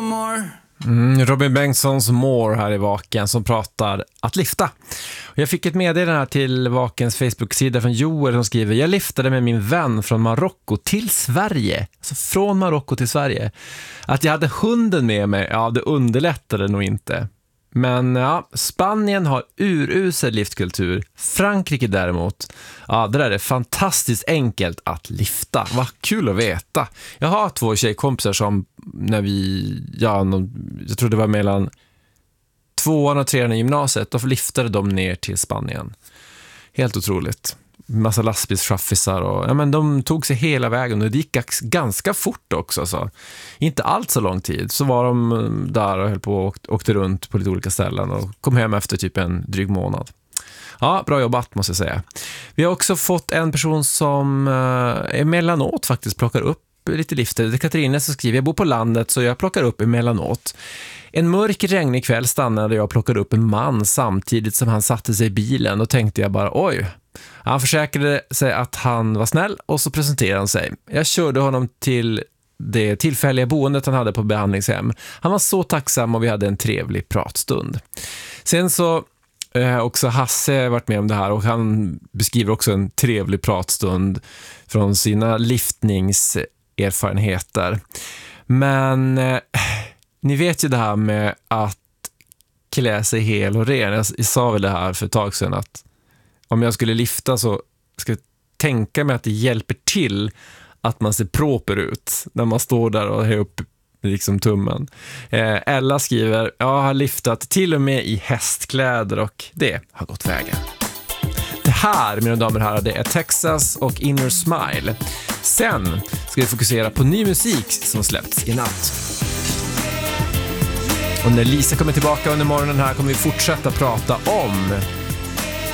Robin Bengtssons More här i Vaken som pratar att lifta. Jag fick ett meddelande här till Vakens Facebook-sida från Joel som skriver: jag liftade med min vän från Marocko till Sverige. Alltså från Marocko till Sverige. Att jag hade hunden med mig, ja, det underlättade nog inte. Men ja, Spanien har urusel liftkultur. Frankrike däremot, ja, det där är fantastiskt enkelt att lifta. Vad kul att veta. Jag har 2 tjejkompisar som när jag tror det var mellan 2:an och 3:an i gymnasiet, då liftade de ner till Spanien. Helt otroligt. Massa lastbilschaffisar och ja, men de tog sig hela vägen och det gick ganska fort också så. Inte allt så lång tid så var de där och höll på och åkte runt på lite olika ställen och kom hem efter typ en dryg månad. Ja, bra jobbat måste jag säga. Vi har också fått en person som emellanåt faktiskt plockar upp lite lifter. Det är Katarina som skriver: jag bor på landet så jag plockar upp emellanåt. En mörk regnig kväll stannade jag och plockade upp en man samtidigt som han satte sig i bilen och tänkte jag bara oj. Han försäkrade sig att han var snäll och så presenterade han sig. Jag körde honom till det tillfälliga boendet han hade på behandlingshem. Han var så tacksam och vi hade en trevlig pratstund. Sen så också Hasse varit med om det här och han beskriver också en trevlig pratstund från sina liftningserfarenheter. Men ni vet ju det här med att klä sig hel och ren. Jag sa väl det här för ett tag sedan att om jag skulle lifta så ska jag tänka mig att det hjälper till att man ser proper ut när man står där och har upp liksom tummen. Ella skriver: jag har liftat till och med i hästkläder och det har gått vägen. Det här, mina damer och herrar, det är Texas och Inner Smile. Sen ska vi fokusera på ny musik som släppts i natt. Och när Lisa kommer tillbaka under morgonen här kommer vi fortsätta prata om